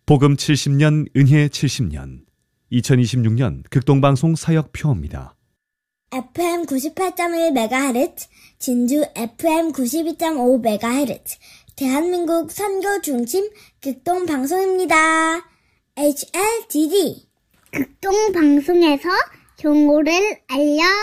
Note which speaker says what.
Speaker 1: 복음 70년, 은혜 70년, 2026년 극동방송 사역표입니다.
Speaker 2: FM 98.1MHz, 진주 FM 92.5MHz, 대한민국 선교 중심 극동방송입니다. HLDD
Speaker 3: 극동방송에서 정보를 알려